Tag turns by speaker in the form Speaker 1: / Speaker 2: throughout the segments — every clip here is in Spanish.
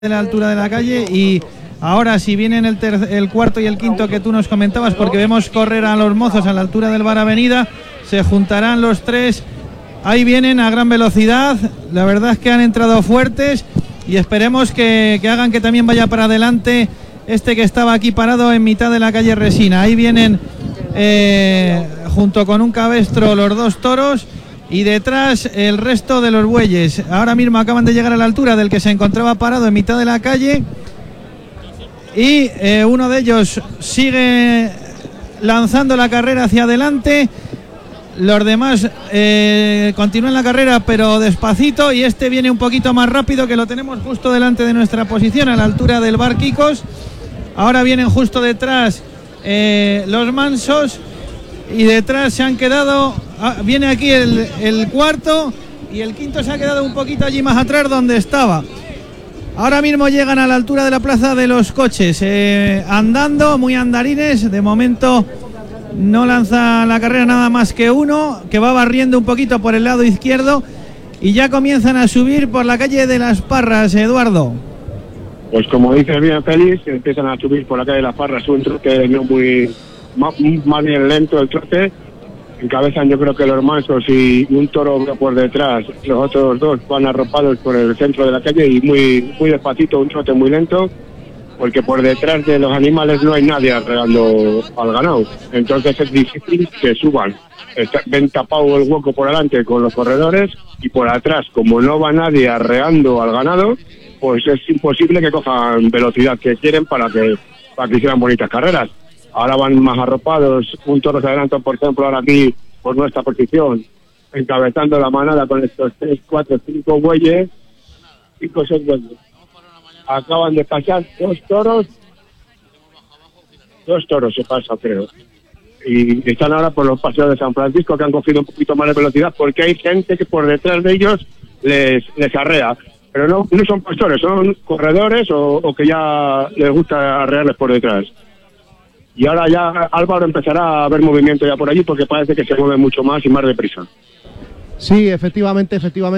Speaker 1: de la altura de la calle. Y ahora si vienen el cuarto y el quinto que tú nos comentabas, porque vemos correr a los mozos a la altura del Bar Avenida, se juntarán los tres. Ahí vienen a gran velocidad, la verdad es que han entrado fuertes y esperemos que hagan que también vaya para adelante este que estaba aquí parado en mitad de la calle Resina. Ahí vienen junto con un cabestro los dos toros y detrás el resto de los bueyes. Ahora mismo acaban de llegar a la altura del que se encontraba parado en mitad de la calle y uno de ellos sigue lanzando la carrera hacia adelante. Los demás continúan la carrera pero despacito, y este viene un poquito más rápido, que lo tenemos justo delante de nuestra posición a la altura del Bar Quicos. Ahora vienen justo detrás los mansos y detrás se han quedado, viene aquí el cuarto y el quinto se ha quedado un poquito allí más atrás donde estaba. Ahora mismo llegan a la altura de la Plaza de los Coches, andando, muy andarines. De momento no lanza la carrera nada más que uno, que va barriendo un poquito por el lado izquierdo, y ya comienzan a subir por la calle de Las Parras, Eduardo.
Speaker 2: Pues como dices bien, Félix, empiezan a subir por la calle de Las Parras, un trote no más bien lento el trote. Encabezan yo creo que los mansos y un toro por detrás. Los otros dos van arropados por el centro de la calle y muy despacito, un trote muy lento, porque por detrás de los animales no hay nadie arreando al ganado. Entonces es difícil que suban. Ven tapado el hueco por delante con los corredores, y por atrás, como no va nadie arreando al ganado, pues es imposible que cojan velocidad que quieren para que hicieran bonitas carreras. Ahora van más arropados, un toro se adelanta, por ejemplo, ahora aquí por nuestra posición, encabezando la manada con estos 3, 4, 5 bueyes, 5 o 6 bueyes. Acaban de pasar dos toros se pasa, creo. Y están ahora por los paseos de San Francisco, que han cogido un poquito más de velocidad, porque hay gente que por detrás de ellos les arrea. Pero no son pastores, son corredores o que ya les gusta arrearles por detrás. Y ahora ya Álvaro empezará a ver movimiento ya por allí, porque parece que se mueve mucho más y más deprisa.
Speaker 3: Sí, efectivamente,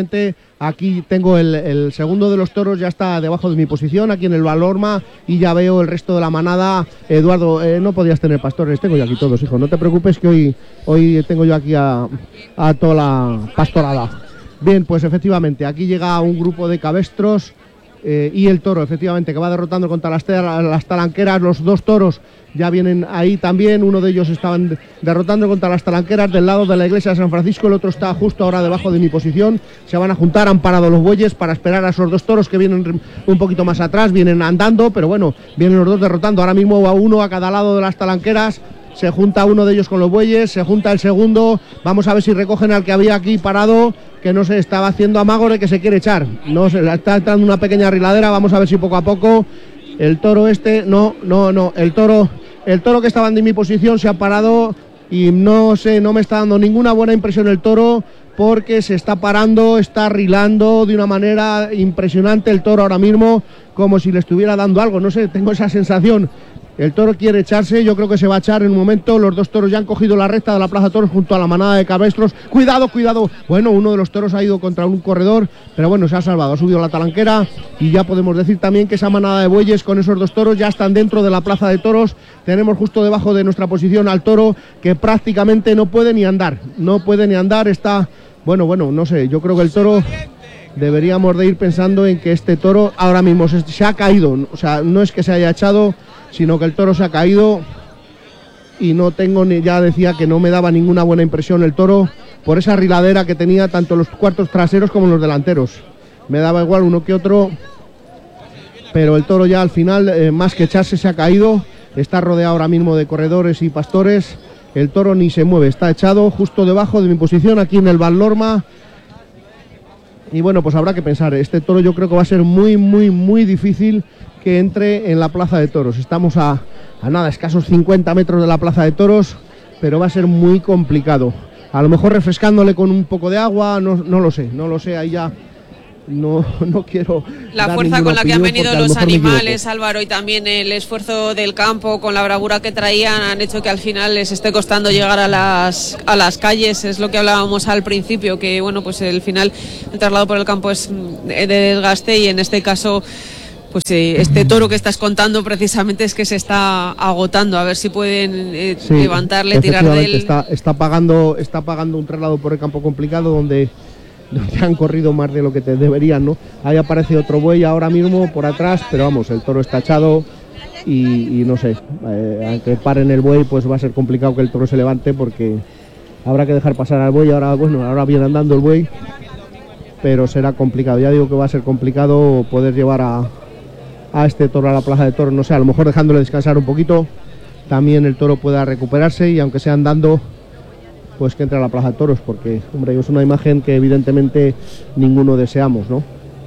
Speaker 3: aquí tengo el segundo de los toros, ya está debajo de mi posición, aquí en el Valorma, y ya veo el resto de la manada. Eduardo, no podías tener pastores, tengo yo aquí todos, hijo, no te preocupes que hoy tengo yo aquí a toda la pastorada. Bien, pues efectivamente, aquí llega un grupo de cabestros y el toro, efectivamente, que va derrotando contra las talanqueras. Los dos toros ya vienen ahí también, uno de ellos estaban derrotando contra las talanqueras del lado de la iglesia de San Francisco, el otro está justo ahora debajo de mi posición. Se van a juntar, han parado los bueyes para esperar a esos dos toros que vienen un poquito más atrás, vienen andando, pero bueno, vienen los dos derrotando. Ahora mismo a uno a cada lado de las talanqueras. Se junta uno de ellos con los bueyes, se junta el segundo. Vamos a ver si recogen al que había aquí parado, que no se estaba haciendo amago de que se quiere echar. No, se está dando una pequeña riladera. Vamos a ver si poco a poco el toro no. El toro que estaba en mi posición se ha parado y no me está dando ninguna buena impresión el toro, porque se está parando, está rilando de una manera impresionante el toro ahora mismo, como si le estuviera dando algo. No sé, tengo esa sensación. El toro quiere echarse, yo creo que se va a echar en un momento. Los dos toros ya han cogido la recta de la Plaza de Toros junto a la manada de cabestros. Cuidado. Bueno, uno de los toros ha ido contra un corredor, pero bueno, se ha salvado, ha subido la talanquera, y ya podemos decir también que esa manada de bueyes con esos dos toros ya están dentro de la Plaza de Toros. Tenemos justo debajo de nuestra posición al toro, que prácticamente no puede ni andar, está, bueno, no sé, yo creo que el toro, deberíamos de ir pensando en que este toro ahora mismo se ha caído, o sea, no es que se haya echado, sino que el toro se ha caído, y ya decía que no me daba ninguna buena impresión el toro por esa riladera que tenía tanto los cuartos traseros como los delanteros. Me daba igual uno que otro, pero el toro ya al final, más que echarse, se ha caído. Está rodeado ahora mismo de corredores y pastores. El toro ni se mueve, está echado justo debajo de mi posición aquí en el Valorma. Y bueno, pues habrá que pensar, este toro yo creo que va a ser muy difícil que entre en la Plaza de Toros. Estamos a nada, escasos 50 metros de la Plaza de Toros, pero va a ser muy complicado. A lo mejor refrescándole con un poco de agua, no lo sé, ahí ya no quiero.
Speaker 4: La fuerza con la que han venido los animales, Álvaro, y también el esfuerzo del campo con la bravura que traían, han hecho que al final les esté costando llegar a las calles. Es lo que hablábamos al principio, que bueno, pues el traslado por el campo es de desgaste, y en este caso pues este toro que estás contando precisamente es que se está agotando, a ver si pueden levantarle, tirar de él.
Speaker 3: Está pagando un traslado por el campo complicado donde han corrido más de lo que deberían, ¿no? Ahí aparece otro buey ahora mismo por atrás, pero vamos, el toro está echado y no sé, aunque paren el buey, pues va a ser complicado que el toro se levante porque habrá que dejar pasar al buey. Ahora viene andando el buey, pero será complicado. Ya digo que va a ser complicado poder llevar a este toro a la plaza de toros. No sé, a lo mejor dejándole descansar un poquito, también el toro pueda recuperarse y aunque sea andando, pues que entre a la plaza de toros, porque, hombre, es una imagen que evidentemente ninguno deseamos, ¿no?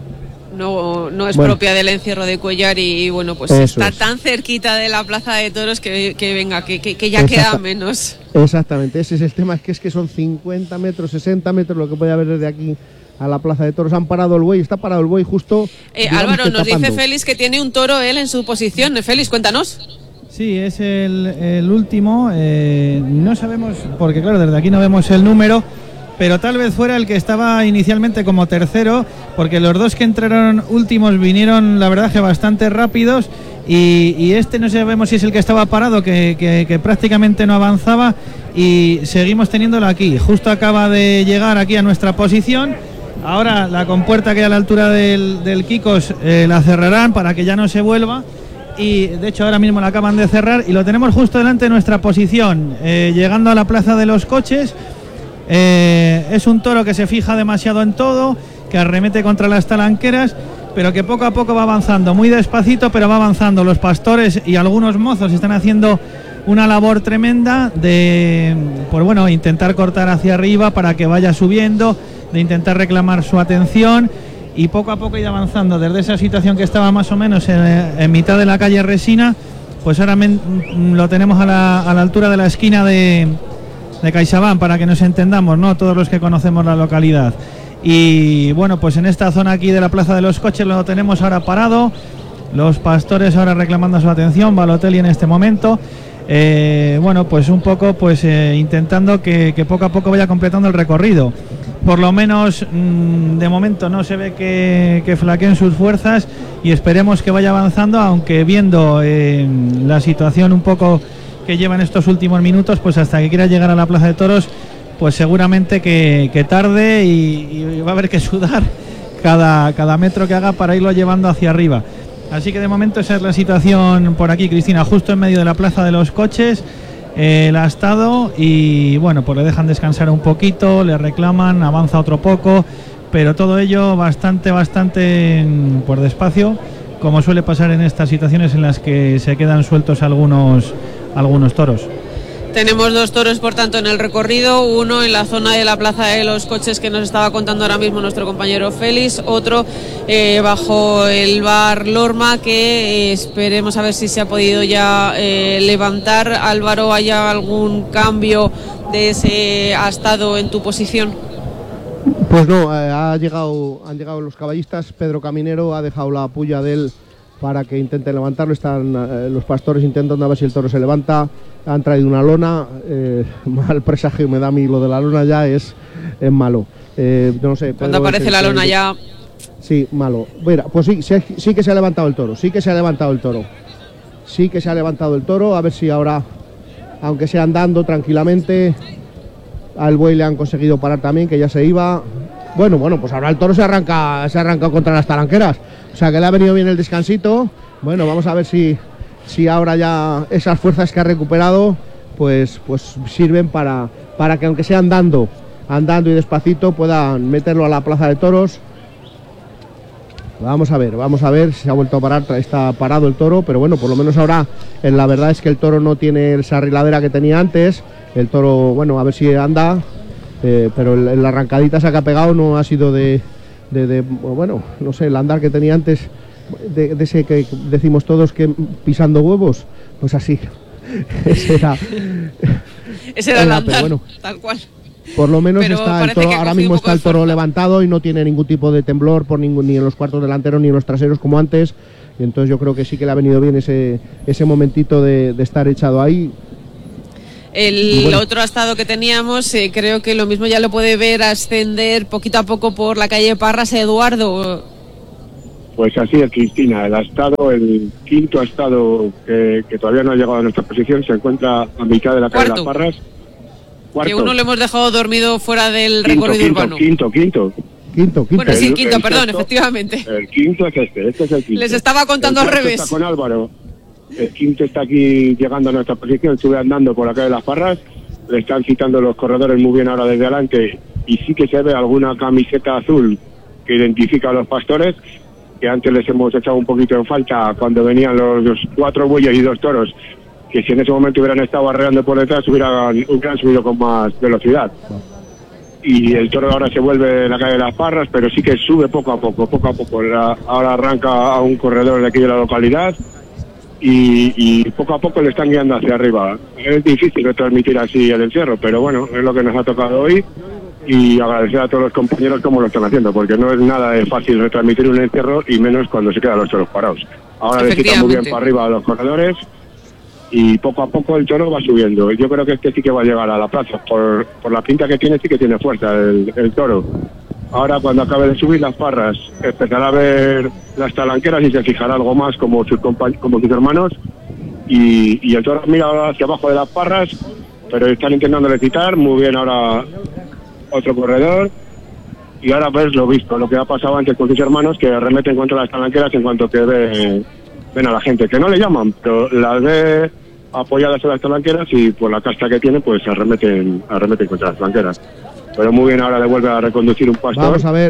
Speaker 4: No es propia del encierro de Cuéllar y bueno, pues está tan cerquita de la plaza de toros que venga, que ya queda menos.
Speaker 3: Exactamente, ese es el tema, es que son 50 metros, 60 metros lo que puede haber desde aquí a la plaza de toros. Han parado el buey, está parado el buey justo.
Speaker 4: Álvaro, nos dice Félix que tiene un toro él en su posición. Félix, cuéntanos.
Speaker 1: Sí, es el último, no sabemos, porque claro, desde aquí no vemos el número, pero tal vez fuera el que estaba inicialmente como tercero, porque los dos que entraron últimos vinieron, la verdad, que bastante rápidos, y este no sabemos si es el que estaba parado, que prácticamente no avanzaba, y seguimos teniéndolo aquí. Justo acaba de llegar aquí a nuestra posición. Ahora la compuerta que hay a la altura del Quicos la cerrarán para que ya no se vuelva. Y de hecho ahora mismo la acaban de cerrar y lo tenemos justo delante de nuestra posición, llegando a la plaza de los coches. Es un toro que se fija demasiado en todo, que arremete contra las talanqueras, pero que poco a poco va avanzando, muy despacito, pero va avanzando. Los pastores y algunos mozos están haciendo una labor tremenda de, pues bueno, intentar cortar hacia arriba para que vaya subiendo, de intentar reclamar su atención y poco a poco ir avanzando desde esa situación que estaba más o menos en mitad de la calle Resina, pues ahora lo tenemos a la altura de la esquina de CaixaBank, para que nos entendamos, ¿no? Todos los que conocemos la localidad. Y bueno, pues en esta zona aquí de la plaza de los coches lo tenemos ahora parado, los pastores ahora reclamando su atención, Balotelli en este momento. Bueno, pues un poco intentando que poco a poco vaya completando el recorrido. Por lo menos de momento no se ve que flaqueen sus fuerzas y esperemos que vaya avanzando, aunque viendo la situación un poco que lleva en estos últimos minutos, pues hasta que quiera llegar a la plaza de toros, pues seguramente que tarde y va a haber que sudar cada metro que haga para irlo llevando hacia arriba. Así que de momento esa es la situación por aquí, Cristina, justo en medio de la plaza de los coches. El ha estado y bueno, pues le dejan descansar un poquito, le reclaman, avanza otro poco, pero todo ello bastante por despacio, como suele pasar en estas situaciones en las que se quedan sueltos algunos toros.
Speaker 4: Tenemos dos toros, por tanto, en el recorrido, uno en la zona de la plaza de los coches que nos estaba contando ahora mismo nuestro compañero Félix, otro bajo el bar Lorma, que esperemos a ver si se ha podido ya levantar. Álvaro, ¿hay algún cambio de ese ha estado en tu posición?
Speaker 3: Pues no, han llegado los caballistas. Pedro Caminero ha dejado la puya de él para que intenten levantarlo. Están los pastores intentando a ver si el toro se levanta. Han traído una lona, mal presagio me da a mí lo de la lona, ya es malo. No sé,
Speaker 4: cuando aparece la lona ya...
Speaker 3: Sí, malo. Mira, pues sí que se ha levantado el toro, sí que se ha levantado el toro, a ver si ahora, aunque sea andando tranquilamente, al buey le han conseguido parar también, que ya se iba. Bueno, pues ahora el toro se arranca contra las talanqueras, o sea que le ha venido bien el descansito. Bueno, vamos a ver si ahora ya esas fuerzas que ha recuperado pues sirven para que, aunque sea andando y despacito, puedan meterlo a la plaza de toros. Vamos a ver, se ha vuelto a parar, está parado el toro, pero bueno, por lo menos ahora la verdad es que el toro no tiene esa riladera que tenía antes. El toro, bueno, a ver si anda, pero la arrancadita esa que ha pegado no ha sido bueno, no sé, el andar que tenía antes, de ese que decimos todos que pisando huevos, pues así. ese era
Speaker 4: el andar, bueno, tal cual.
Speaker 3: Por lo menos está el toro, ahora mismo está el toro levantado y no tiene ningún tipo de temblor ni en los cuartos delanteros ni en los traseros como antes. Y entonces yo creo que sí que le ha venido bien ese momentito de estar echado ahí.
Speaker 4: El otro estado que teníamos, creo que lo mismo ya lo puede ver ascender poquito a poco por la calle Parras, Eduardo.
Speaker 2: Pues así es, Cristina. El quinto estado que todavía no ha llegado a nuestra posición se encuentra a mitad de la calle de las Parras.
Speaker 4: Que uno lo hemos dejado dormido fuera del recorrido urbano.
Speaker 2: Quinto.
Speaker 4: Bueno, sí, quinto, perdón, efectivamente.
Speaker 2: El quinto es este es el quinto.
Speaker 4: Les estaba contando al revés.
Speaker 2: Está con Álvaro. El quinto está aquí llegando a nuestra posición. Estuve andando por la calle de las Parras. Le están citando los corredores muy bien ahora desde adelante. Y sí que se ve alguna camiseta azul que identifica a los pastores, que antes les hemos echado un poquito en falta cuando venían los 4 bueyes y 2 toros, que si en ese momento hubieran estado arreando por detrás hubieran subido con más velocidad. Y el toro ahora se vuelve en la calle de las Parras, pero sí que sube poco a poco. Ahora arranca a un corredor de aquí de la localidad y poco a poco le están guiando hacia arriba. Es difícil retransmitir así el encierro, pero bueno, es lo que nos ha tocado hoy. Y agradecer a todos los compañeros cómo lo están haciendo, porque no es nada de fácil retransmitir un encierro, y menos cuando se quedan los toros parados. Ahora le quitan muy bien para arriba a los corredores y poco a poco el toro va subiendo. Yo creo que este sí que va a llegar a la plaza, por la pinta que tiene, sí que tiene fuerza el toro. Ahora cuando acabe de subir las Parras empezará a ver las talanqueras y se fijará algo más como sus hermanos, y el toro mira ahora hacia abajo de las Parras, pero están intentándole quitar muy bien ahora otro corredor. Y ahora ves lo visto, lo que ha pasado antes con sus hermanos, que arremeten contra las talanqueras en cuanto que ven a la gente, que no le llaman, pero las ve apoyadas a las talanqueras y por la casta que tiene, pues arremeten contra las talanqueras. Pero muy bien, ahora le vuelve a reconducir un pastor.
Speaker 3: Vamos a ver.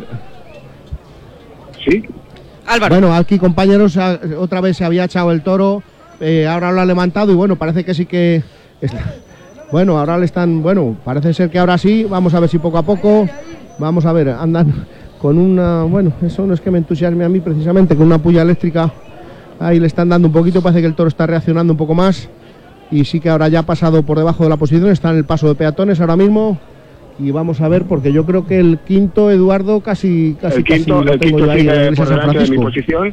Speaker 2: ¿Sí?
Speaker 4: Álvaro.
Speaker 3: Bueno, aquí, compañeros, otra vez se había echado el toro, ahora lo ha levantado y bueno, parece que sí que está. Bueno, ahora le están, parece ser que ahora sí, vamos a ver si poco a poco, vamos a ver, andan con una, eso no es que me entusiasme a mí precisamente, con una puya eléctrica, ahí le están dando un poquito, parece que el toro está reaccionando un poco más, y sí que ahora ya ha pasado por debajo de la posición, está en el paso de peatones ahora mismo, y vamos a ver, porque yo creo que el quinto, Eduardo, casi
Speaker 2: el quinto sigue por delante de mi posición,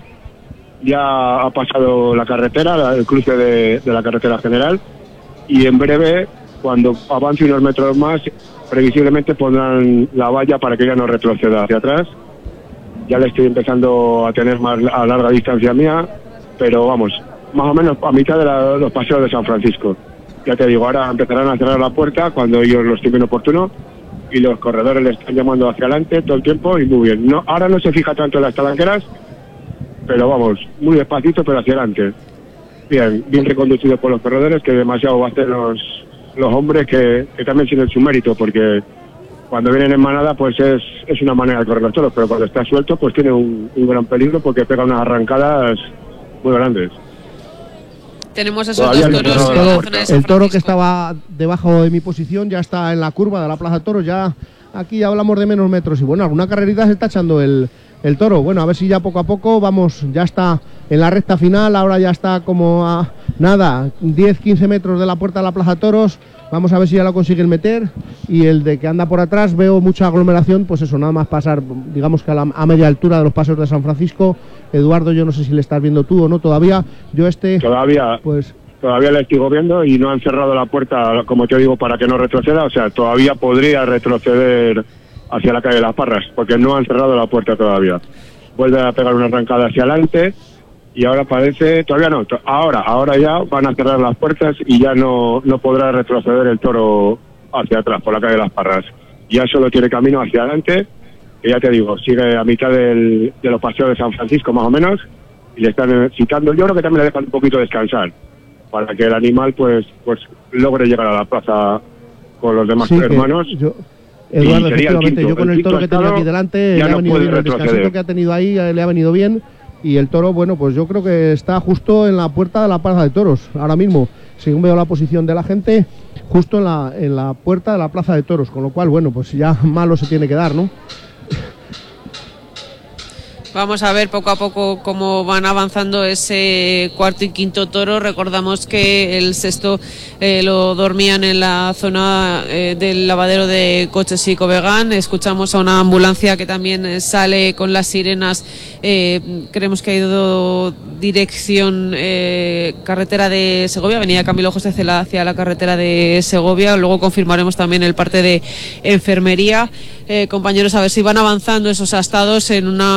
Speaker 2: ya ha pasado la carretera, el cruce de la carretera general, y en breve, cuando avance unos metros más, previsiblemente pondrán la valla para que ya no retroceda hacia atrás. Ya le estoy empezando a tener más a larga distancia mía, pero vamos, más o menos a mitad de los paseos de San Francisco. Ya te digo, ahora empezarán a cerrar la puerta cuando ellos lo estimen oportuno, y los corredores le están llamando hacia adelante todo el tiempo, y muy bien. Ahora no se fija tanto en las talanqueras, pero vamos, muy despacito, pero hacia adelante. Bien reconducido por los corredores, que demasiado va a hacer los hombres, que también tienen su mérito, porque cuando vienen en manada pues es una manera de correr los toros, pero cuando está suelto pues tiene un gran peligro, porque pega unas arrancadas muy grandes.
Speaker 4: Tenemos esos dos toros en la zona de San Francisco.
Speaker 3: El toro que estaba debajo de mi posición ya está en la curva de la Plaza de Toros, ya aquí ya hablamos de menos metros, y bueno, alguna carrerita se está echando el toro. Bueno, a ver si ya poco a poco vamos, ya está en la recta final, ahora ya está como a 10-15 metros de la puerta de la Plaza de Toros. Vamos a ver si ya lo consiguen meter, y el de que anda por atrás veo mucha aglomeración, pues eso, nada más pasar, digamos que a media altura de los pasos de San Francisco. Eduardo, yo no sé si le estás viendo tú o no todavía. Yo
Speaker 2: Todavía le estoy viendo, y no han cerrado la puerta, como te digo, para que no retroceda. O sea, todavía podría retroceder hacia la calle de las Parras, porque no han cerrado la puerta todavía. Vuelve a pegar una arrancada hacia adelante, y ahora parece, todavía no, ahora ya van a cerrar las puertas y ya no podrá retroceder el toro hacia atrás por la calle de las Parras. Ya solo tiene camino hacia adelante, que ya te digo, sigue a mitad de los paseos de San Francisco más o menos, y le están citando. Yo creo que también le dejan un poquito descansar, para que el animal pues logre llegar a la plaza con los demás hermanos.
Speaker 3: Eduardo, efectivamente, yo con el toro que tengo aquí delante, le ha venido bien el descansito que ha tenido ahí, le ha venido bien. Y el toro, bueno, pues yo creo que está justo en la puerta de la Plaza de Toros, ahora mismo, según veo la posición de la gente, justo en la puerta de la Plaza de Toros, con lo cual, bueno, pues ya malo se tiene que dar, ¿no?
Speaker 4: Vamos a ver poco a poco cómo van avanzando ese cuarto y quinto toro. Recordamos que el sexto lo dormían en la zona del lavadero de coches y Covegán. Escuchamos a una ambulancia que también sale con las sirenas. Creemos que ha ido dirección carretera de Segovia, avenida Camilo José Cela hacia la carretera de Segovia. Luego confirmaremos también el parte de enfermería. Compañeros, a ver si van avanzando esos astados en una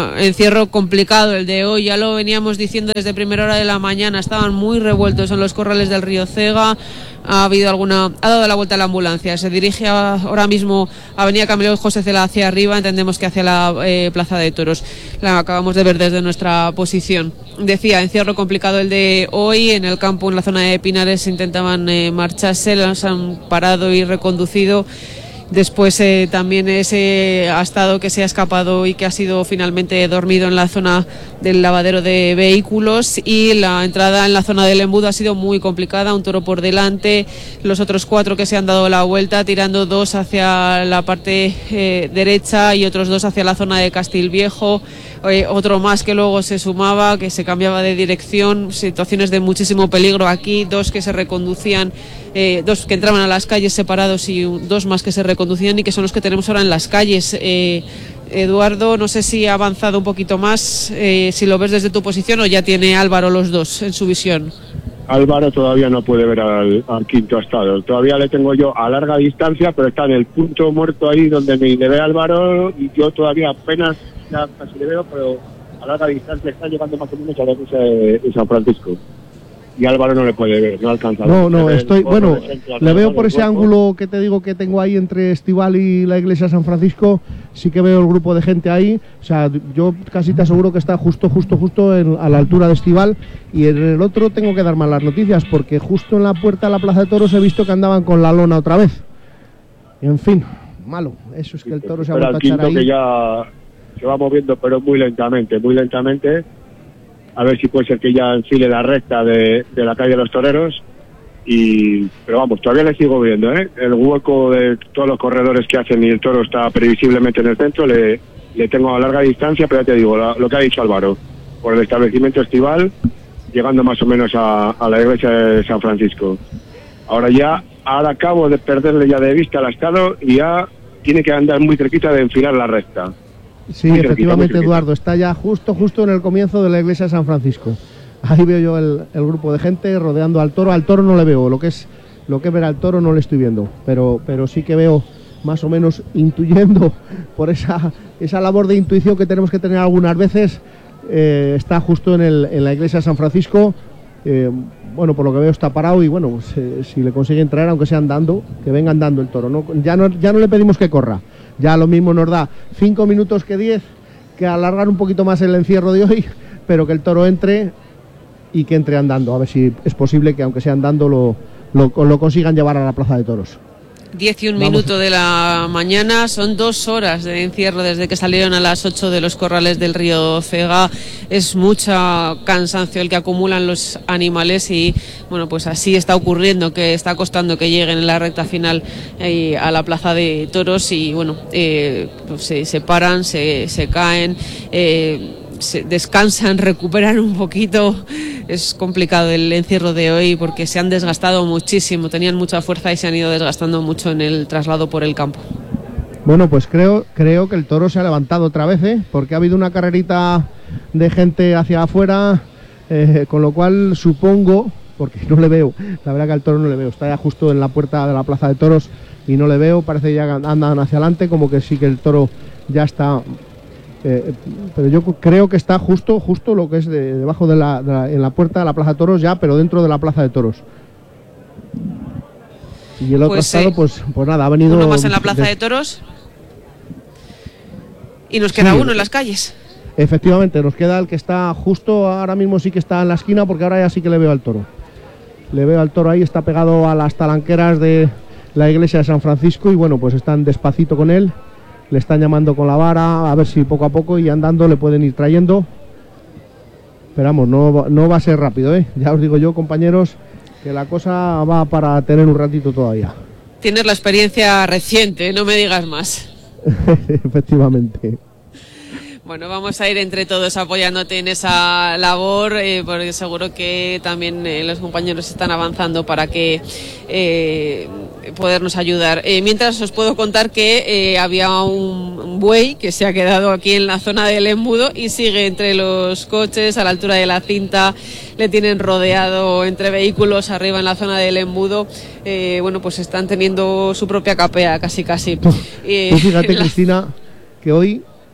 Speaker 4: encierro complicado el de hoy, ya lo veníamos diciendo desde primera hora de la mañana, estaban muy revueltos en los corrales del Río Cega. Ha dado la vuelta a la ambulancia, se dirige ahora mismo a Avenida Camilo José Cela hacia arriba, entendemos que hacia la Plaza de Toros, la acabamos de ver desde nuestra posición. Decía, encierro complicado el de hoy, en el campo, en la zona de Pinares intentaban marcharse, los han parado y reconducido. Después también ese astado que se ha escapado y que ha sido finalmente dormido en la zona del lavadero de vehículos, y la entrada en la zona del embudo ha sido muy complicada, un toro por delante, los otros 4 que se han dado la vuelta, tirando 2 hacia la parte derecha y otros 2 hacia la zona de Castilviejo, otro más que luego se sumaba, que se cambiaba de dirección, situaciones de muchísimo peligro aquí, 2 que se reconducían, 2 que entraban a las calles separados y 2 más que se reconducían y que son los que tenemos ahora en las calles. Eduardo, no sé si ha avanzado un poquito más, si lo ves desde tu posición, o ya tiene Álvaro los 2 en su visión.
Speaker 2: Álvaro todavía no puede ver al quinto astado, todavía le tengo yo a larga distancia, pero está en el punto muerto ahí donde me le ve Álvaro, y yo todavía apenas ya casi le veo, pero a larga distancia está llegando más o menos a la iglesia de San Francisco. Y Álvaro no le puede ver, no alcanza.
Speaker 3: No, estoy, bueno, le veo por ese ángulo que te digo que tengo ahí entre Estival y la iglesia de San Francisco, sí que veo el grupo de gente ahí, o sea, yo casi te aseguro que está justo a la altura de Estival, y en el otro tengo que dar malas noticias, porque justo en la puerta de la Plaza de Toros he visto que andaban con la lona otra vez. En fin, malo, eso es que el toro se ha vuelto a echar ahí.
Speaker 2: Que ya se va moviendo, pero muy lentamente, a ver si puede ser que ya enfile la recta de la calle de los Toreros, pero vamos, todavía le sigo viendo, el hueco de todos los corredores que hacen, y el toro está previsiblemente en el centro, le tengo a larga distancia, pero ya te digo, lo que ha dicho Álvaro, por el establecimiento Estival, llegando más o menos a la iglesia de San Francisco. Ahora acabo de perderle ya de vista al astado, y ya tiene que andar muy cerquita de enfilar la recta.
Speaker 3: Sí, efectivamente, Eduardo, está ya justo en el comienzo de la iglesia de San Francisco. Ahí veo yo el grupo de gente rodeando al toro no le veo, lo que es ver al toro no le estoy viendo, pero sí que veo, más o menos intuyendo, por esa labor de intuición que tenemos que tener algunas veces, está justo en la iglesia de San Francisco. Bueno, por lo que veo está parado, y bueno, pues, si le consiguen traer, aunque sea andando, que venga andando el toro, ¿no? Ya no le pedimos que corra, ya lo mismo nos da 5 minutos que 10, que alargar un poquito más el encierro de hoy, pero que el toro entre, y que entre andando, a ver si es posible que aunque sea andando lo consigan llevar a la Plaza de Toros.
Speaker 4: 10 y 1 minuto de la mañana, son 2 horas de encierro desde que salieron a las 8 de los corrales del Río Cega. Es mucho cansancio el que acumulan los animales, y bueno, pues así está ocurriendo, que está costando que lleguen en la recta final a la Plaza de Toros, y bueno, pues se paran, se caen, se descansan, recuperan un poquito. Es complicado el encierro de hoy porque se han desgastado muchísimo, tenían mucha fuerza y se han ido desgastando mucho en el traslado por el campo.
Speaker 3: Bueno, pues creo que el toro se ha levantado otra vez, porque ha habido una carrerita de gente hacia afuera, con lo cual supongo, porque no le veo, la verdad que al toro no le veo, está ya justo en la puerta de la Plaza de Toros y no le veo, parece que ya andan hacia adelante, como que sí que el toro ya está... pero yo creo que está justo lo que es debajo en la puerta de la Plaza de Toros ya, pero dentro de la Plaza de Toros. Y el otro estado, pues nada, ha venido...
Speaker 4: Uno más en la Plaza de Toros y nos queda uno en las calles.
Speaker 3: Efectivamente, nos queda el que está justo ahora mismo, sí que está en la esquina, porque ahora ya sí que le veo al toro. Le veo al toro ahí, está pegado a las talanqueras de la iglesia de San Francisco, y bueno, pues están despacito con él. Le están llamando con la vara, a ver si poco a poco y andando le pueden ir trayendo. Pero vamos, no va a ser rápido, Ya os digo yo, compañeros, que la cosa va para tener un ratito todavía.
Speaker 4: Tienes la experiencia reciente, no me digas más.
Speaker 3: Efectivamente.
Speaker 4: Bueno, vamos a ir entre todos apoyándote en esa labor, porque seguro que también los compañeros están avanzando para que podernos ayudar. Mientras os puedo contar que había un buey que se ha quedado aquí en la zona del embudo y sigue entre los coches a la altura de la cinta, le tienen rodeado entre vehículos arriba en la zona del embudo. Bueno, pues están teniendo su propia capea casi.
Speaker 3: Tú fíjate, Cristina, que hoy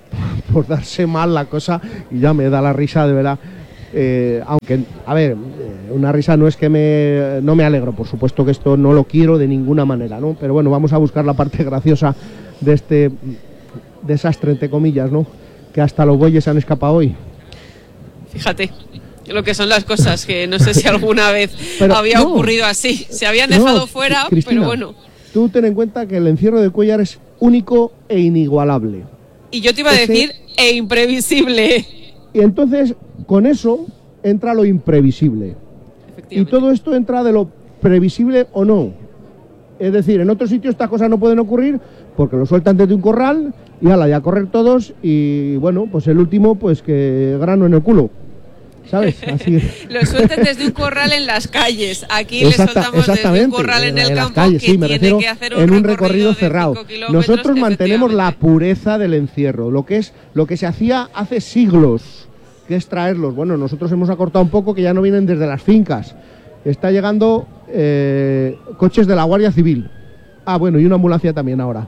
Speaker 3: por darse mal la cosa, y ya me da la risa de verdad. Aunque, a ver, una risa no es que no me alegro, por supuesto que esto no lo quiero de ninguna manera, ¿no? Pero bueno, vamos a buscar la parte graciosa de este desastre, entre comillas, ¿no? Que hasta los bueyes han escapado hoy.
Speaker 4: Fíjate lo que son las cosas, que no sé si alguna vez había ocurrido así. Se habían dejado fuera, Cristina, pero bueno.
Speaker 3: Tú ten en cuenta que el encierro de Cuéllar es único e inigualable.
Speaker 4: Y yo te iba a decir, e imprevisible.
Speaker 3: Y entonces, con eso, entra lo imprevisible. Y todo esto entra de lo previsible o no. Es decir, en otros sitios estas cosas no pueden ocurrir porque lo sueltan desde un corral y ala, ya a correr todos y bueno, pues el último, pues que grano en el culo. ¿Sabes? Así.
Speaker 4: Lo sueltan desde un corral en las calles. Aquí le soltamos desde un corral en el campo calles, que tiene que hacer un recorrido
Speaker 3: cerrado. Nosotros mantenemos la pureza del encierro, lo que se hacía hace siglos, que es traerlos. Bueno, nosotros hemos acortado un poco, que ya no vienen desde las fincas. Está llegando coches de la Guardia Civil. Ah, bueno, y una ambulancia también ahora.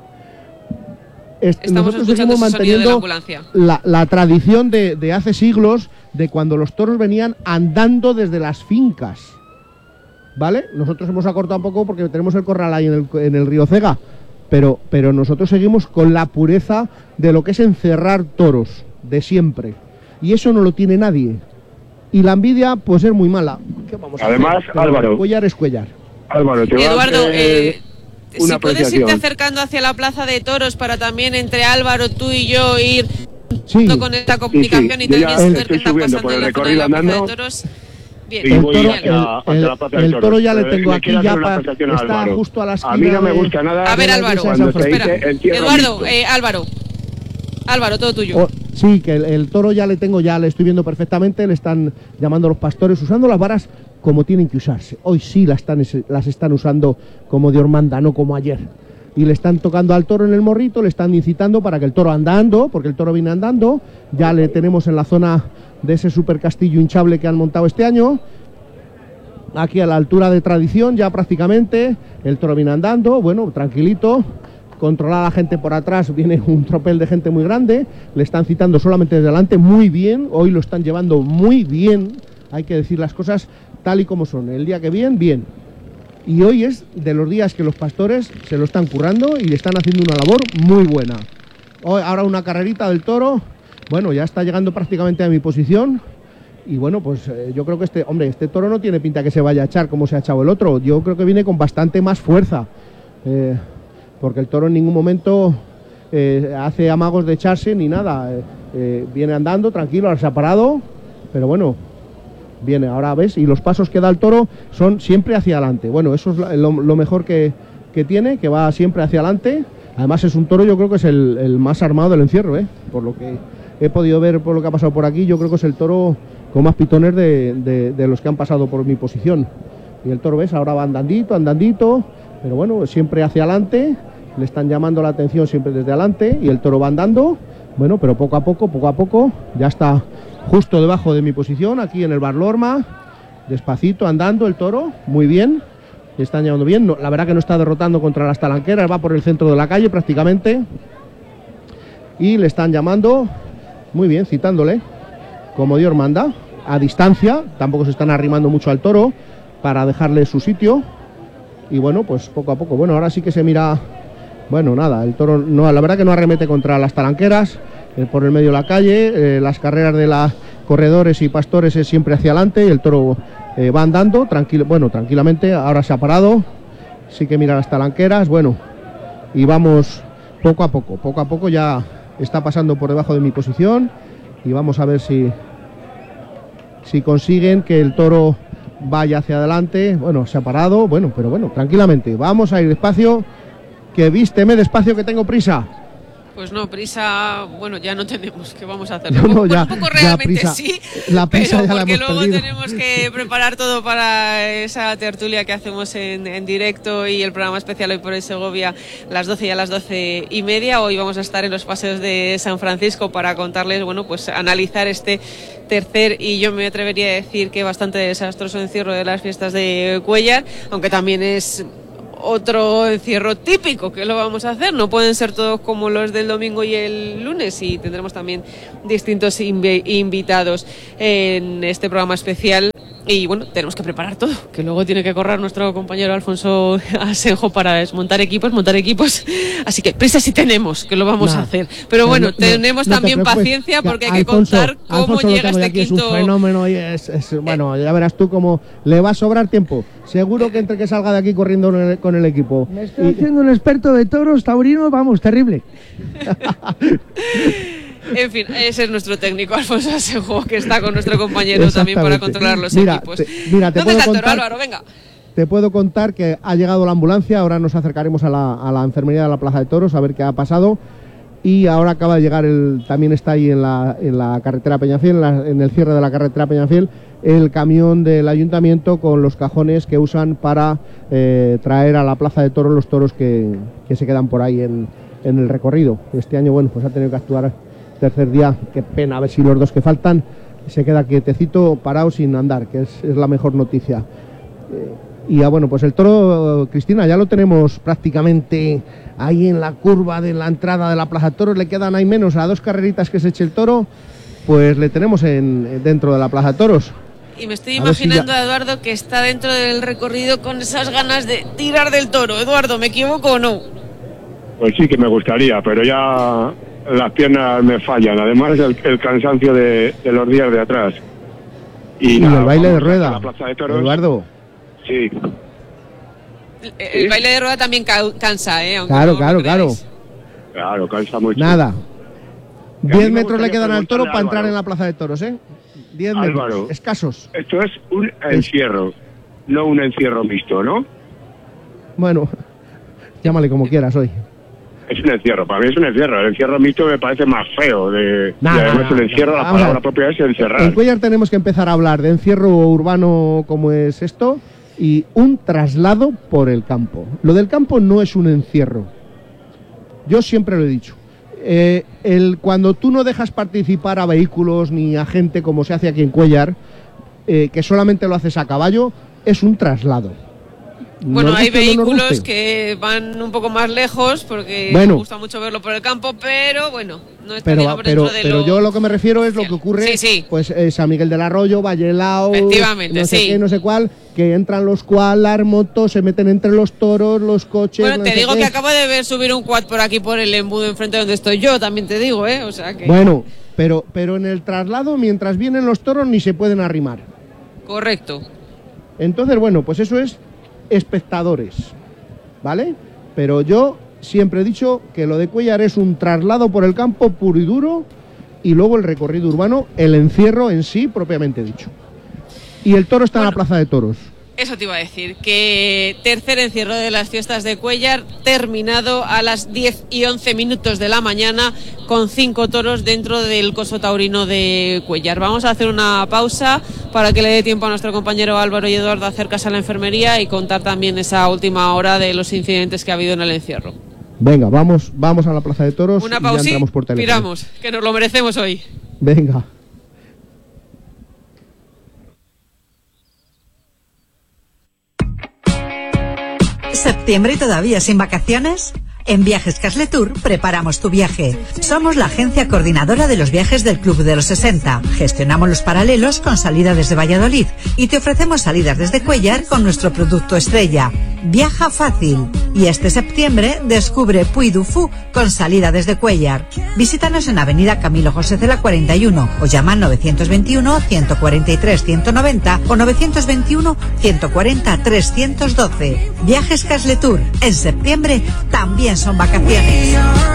Speaker 3: Nosotros seguimos manteniendo la tradición de hace siglos, de cuando los toros venían andando desde las fincas, ¿vale? Nosotros hemos acortado un poco porque tenemos el corral ahí en el río Cega, pero nosotros seguimos con la pureza de lo que es encerrar toros, de siempre, y eso no lo tiene nadie, y la envidia pues es muy mala. ¿Qué vamos a
Speaker 2: Además,
Speaker 3: hacer?
Speaker 2: Álvaro,
Speaker 3: Cuéllar es Cuéllar.
Speaker 2: Álvaro,
Speaker 4: Eduardo, si puedes irte acercando hacia la plaza de toros para también entre Álvaro, tú y yo ir con esta comunicación y también saber qué está pasando en la zona de la plaza de toros. Bien.
Speaker 3: El toro ya le tengo aquí, ya está justo a la esquina.
Speaker 2: A mí no me gusta nada.
Speaker 4: A ver, Álvaro, espera. Eduardo, Álvaro, todo tuyo.
Speaker 3: Sí, que el toro ya le tengo, ya le estoy viendo perfectamente, le están llamando los pastores, usando las varas como tienen que usarse. Hoy sí las están usando como Dios manda, no como ayer. Y le están tocando al toro en el morrito, le están incitando para que el toro andando, porque el toro viene andando, ya le tenemos en la zona de ese super castillo hinchable que han montado este año, aquí a la altura de Tradición ya prácticamente, el toro viene andando, bueno, tranquilito, controlada la gente por atrás, viene un tropel de gente muy grande, le están citando solamente desde delante, muy bien, hoy lo están llevando muy bien, hay que decir las cosas tal y como son, el día que bien. Y hoy es de los días que los pastores se lo están currando y le están haciendo una labor muy buena. Hoy, ahora una carrerita del toro, bueno, ya está llegando prácticamente a mi posición. Y bueno, pues yo creo que este toro no tiene pinta que se vaya a echar como se ha echado el otro. Yo creo que viene con bastante más fuerza. Porque el toro en ningún momento hace amagos de echarse ni nada. Viene andando tranquilo, ahora se ha parado, pero bueno, viene, ahora ves, y los pasos que da el toro son siempre hacia adelante. Bueno, eso es lo mejor que tiene, que va siempre hacia adelante. Además es un toro, yo creo que es el más armado del encierro, por lo que he podido ver, por lo que ha pasado por aquí, yo creo que es el toro con más pitones de los que han pasado por mi posición. Y el toro, ves, ahora va andandito, pero bueno, siempre hacia adelante, le están llamando la atención siempre desde adelante, y el toro va andando, bueno, pero poco a poco, ya está justo debajo de mi posición, aquí en el Bar Lorma, despacito andando el toro, muy bien, le están llevando bien, no, la verdad que no está derrotando contra las talanqueras, va por el centro de la calle prácticamente, y le están llamando, muy bien, citándole, como Dios manda, a distancia, tampoco se están arrimando mucho al toro, para dejarle su sitio, y bueno, pues poco a poco, bueno, ahora sí que se mira, bueno, nada, el toro, no, la verdad que no arremete contra las talanqueras, por el medio de la calle, las carreras de los corredores y pastores es siempre hacia adelante, y el toro va andando, tranquilamente, ahora se ha parado, sí que mira las talanqueras, bueno, y vamos poco a poco ya está pasando por debajo de mi posición, y vamos a ver si consiguen que el toro vaya hacia adelante. Bueno, se ha parado, bueno, pero bueno, tranquilamente, vamos a ir despacio, que vísteme despacio que tengo prisa.
Speaker 4: Pues no, prisa, bueno, ya no tenemos, ¿qué vamos a hacer?
Speaker 3: No,
Speaker 4: un poco realmente
Speaker 3: prisa,
Speaker 4: sí,
Speaker 3: la prisa
Speaker 4: pero
Speaker 3: ya
Speaker 4: porque
Speaker 3: la hemos
Speaker 4: luego
Speaker 3: perdido.
Speaker 4: tenemos que preparar todo para esa tertulia que hacemos en directo y el programa especial hoy por el Segovia, las 12 y a las 12:30. Hoy vamos a estar en los paseos de San Francisco para contarles, bueno, pues analizar este tercer y yo me atrevería a decir que bastante desastroso encierro de las fiestas de Cuéllar, aunque también es otro encierro típico, que lo vamos a hacer. No pueden ser todos como los del domingo y el lunes, y tendremos también distintos invitados en este programa especial. Y bueno, tenemos que preparar todo, que luego tiene que correr nuestro compañero Alfonso Asenjo para desmontar equipos, montar equipos. Así que prisa sí tenemos, que lo vamos a hacer. Pero bueno, tenemos también paciencia, porque hay que contar cómo llega este quinto.
Speaker 3: Es un fenómeno y bueno, ya verás tú cómo le va a sobrar tiempo. Seguro que entre que salga de aquí corriendo con el equipo.
Speaker 5: Me estoy haciendo un experto de toros taurinos, vamos, terrible.
Speaker 4: En fin, ese es nuestro técnico, Alfonso Asenjo, que está con nuestro compañero también para controlar los equipos. ¿Dónde está el toro, Álvaro? Venga.
Speaker 3: Te puedo contar que ha llegado la ambulancia, ahora nos acercaremos a la enfermería de la Plaza de Toros a ver qué ha pasado. Y ahora acaba de llegar, también está ahí en la carretera Peñafiel, en el cierre de la carretera Peñafiel, el camión del ayuntamiento con los cajones que usan para traer a la Plaza de Toros los toros que se quedan por ahí en el recorrido. Este año, bueno, pues ha tenido que actuar tercer día, qué pena, a ver si los dos que faltan se queda quietecito, parado, sin andar, que es la mejor noticia. Y bueno, pues el toro, Cristina, ya lo tenemos prácticamente ahí en la curva de la entrada de la Plaza de Toros. Le quedan ahí menos a 2 carreritas que se eche el toro, pues le tenemos dentro de la Plaza de Toros.
Speaker 4: Y me estoy imaginando a Eduardo, que está dentro del recorrido con esas ganas de tirar del toro. Eduardo, ¿me equivoco o no?
Speaker 2: Pues sí que me gustaría, pero ya las piernas me fallan, además el cansancio de los días de atrás.
Speaker 3: Y el baile de rueda, Eduardo.
Speaker 2: Sí.
Speaker 4: El baile de rueda también cansa,
Speaker 3: Claro.
Speaker 2: Claro, cansa mucho.
Speaker 3: Nada. 10 metros le quedan al toro para entrar en la Plaza de Toros, 10 metros, escasos.
Speaker 2: Esto es un encierro, no un encierro mixto, ¿no?
Speaker 3: Bueno, llámale como quieras hoy.
Speaker 2: Es un encierro, para mí es un encierro. El encierro mixto me parece más feo. Además, el encierro, la palabra propia es encerrar.
Speaker 3: En Cuéllar tenemos que empezar a hablar de encierro urbano, como es esto, y un traslado por el campo. Lo del campo no es un encierro. Yo siempre lo he dicho. Cuando tú no dejas participar a vehículos ni a gente, como se hace aquí en Cuéllar, que solamente lo haces a caballo, es un traslado.
Speaker 4: Bueno, hay vehículos que van un poco más lejos, porque me gusta mucho verlo por el campo, pero bueno, no está
Speaker 3: pero yo lo que me refiero es lo que ocurre, pues San Miguel del Arroyo, Vallelao,
Speaker 4: efectivamente,
Speaker 3: no sé qué, no sé cuál, que entran los quad, motos, se meten entre los toros, los coches.
Speaker 4: Bueno, te digo que acabo de ver subir un quad por aquí, por el embudo enfrente de donde estoy yo, también te digo, o sea que...
Speaker 3: Bueno, pero en el traslado, mientras vienen los toros, ni se pueden arrimar.
Speaker 4: Correcto.
Speaker 3: Entonces, bueno, pues eso es espectadores, ¿vale? Pero yo siempre he dicho que lo de Cuéllar es un traslado por el campo puro y duro, y luego el recorrido urbano, el encierro en sí propiamente dicho. Y el toro está en la Plaza de Toros.
Speaker 4: Eso te iba a decir, que tercer encierro de las fiestas de Cuéllar, terminado a las 10:11 de la mañana, con 5 toros dentro del coso taurino de Cuéllar. Vamos a hacer una pausa para que le dé tiempo a nuestro compañero Álvaro y Eduardo a acercarse a la enfermería y contar también esa última hora de los incidentes que ha habido en el encierro.
Speaker 3: Venga, vamos a la Plaza de Toros.
Speaker 4: Una pausa y miramos, que nos lo merecemos hoy.
Speaker 3: Venga.
Speaker 6: ¿Septiembre y todavía sin vacaciones? En Viajes Casletur preparamos tu viaje. Somos la agencia coordinadora de los viajes del Club de los 60. Gestionamos los paralelos con salida desde Valladolid y te ofrecemos salidas desde Cuéllar con nuestro producto estrella. Viaja fácil. Y este septiembre descubre Puy du Fou con salida desde Cuéllar. Visítanos en Avenida Camilo José Cela 41 o llama al 921 143 190 o 921 140 312. Viajes Casletur. En septiembre también son vacaciones.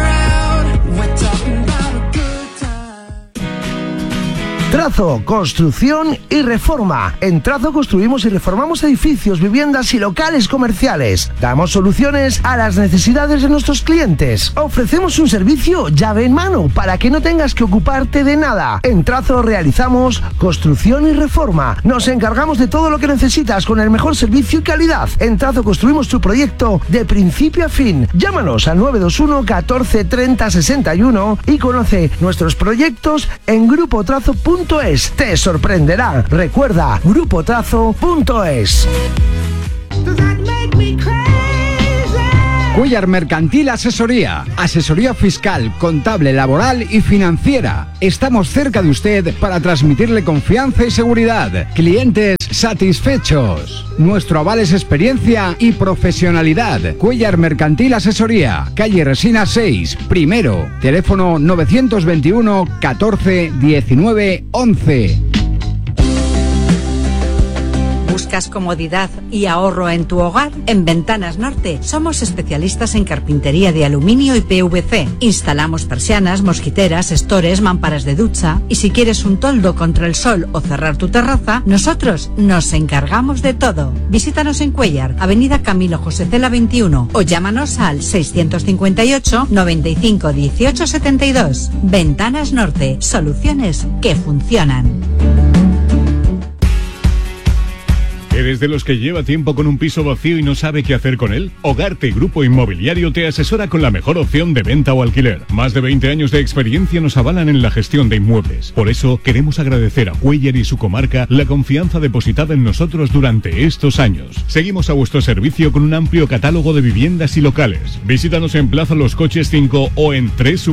Speaker 7: Trazo, construcción y reforma. En Trazo construimos y reformamos edificios, viviendas y locales comerciales. Damos soluciones a las necesidades de nuestros clientes. Ofrecemos un servicio llave en mano para que no tengas que ocuparte de nada. En Trazo realizamos construcción y reforma. Nos encargamos de todo lo que necesitas con el mejor servicio y calidad. En Trazo construimos tu proyecto de principio a fin. Llámanos al 921 14 30 61 y conoce nuestros proyectos en grupotrazo.es. Te sorprenderá. Recuerda, grupotrazo.es.
Speaker 8: Cuéllar Mercantil Asesoría. Asesoría fiscal, contable, laboral y financiera. Estamos cerca de usted para transmitirle confianza y seguridad. Clientes satisfechos. Nuestro aval es experiencia y profesionalidad. Cuéllar Mercantil Asesoría. Calle Resina 6, primero. Teléfono 921 14 19 11.
Speaker 6: ¿Buscas comodidad y ahorro en tu hogar? En Ventanas Norte somos especialistas en carpintería de aluminio y PVC. Instalamos persianas, mosquiteras, estores, mámparas de ducha. Y si quieres un toldo contra el sol o cerrar tu terraza, nosotros nos encargamos de todo. Visítanos en Cuéllar, Avenida Camilo José Cela 21 o llámanos al 658 95 18 72. Ventanas Norte, soluciones que funcionan.
Speaker 9: ¿Eres de los que lleva tiempo con un piso vacío y no sabe qué hacer con él? Hogarte Grupo Inmobiliario te asesora con la mejor opción de venta o alquiler. Más de 20 años de experiencia nos avalan en la gestión de inmuebles. Por eso queremos agradecer a Cuéllar y su comarca la confianza depositada en nosotros durante estos años. Seguimos a vuestro servicio con un amplio catálogo de viviendas y locales. Visítanos en Plaza Los Coches 5 o en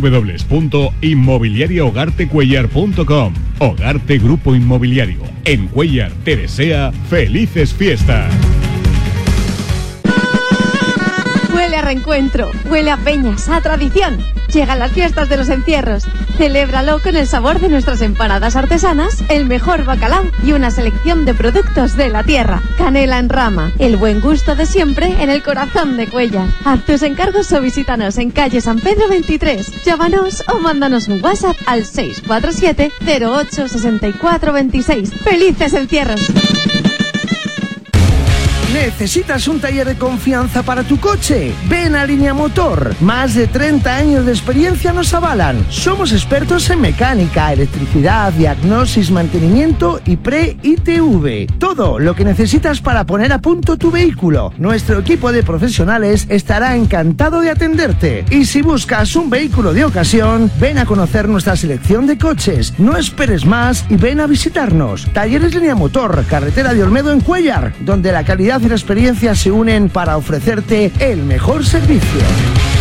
Speaker 9: www.inmobiliariohogartecuellar.com. Hogarte Grupo Inmobiliario. En Cuéllar te desea felices fiestas.
Speaker 10: Huele a reencuentro, huele a peñas, a tradición. Llegan las fiestas de los encierros. Celébralo con el sabor de nuestras empanadas artesanas, el mejor bacalao y una selección de productos de la tierra. Canela en rama, el buen gusto de siempre en el corazón de Cuéllar. Haz tus encargos o visítanos en calle San Pedro 23. Llámanos o mándanos un WhatsApp al 647 08 64 26. ¡Felices encierros!
Speaker 7: ¿Necesitas un taller de confianza para tu coche? Ven a Línea Motor. Más de 30 años de experiencia nos avalan. Somos expertos en mecánica, electricidad, diagnosis, mantenimiento y pre-ITV. Todo lo que necesitas para poner a punto tu vehículo. Nuestro equipo de profesionales estará encantado de atenderte. Y si buscas un vehículo de ocasión, ven a conocer nuestra selección de coches. No esperes más y ven a visitarnos. Talleres Línea Motor, carretera de Olmedo en Cuéllar, donde la calidad y la experiencia se unen para ofrecerte el mejor servicio.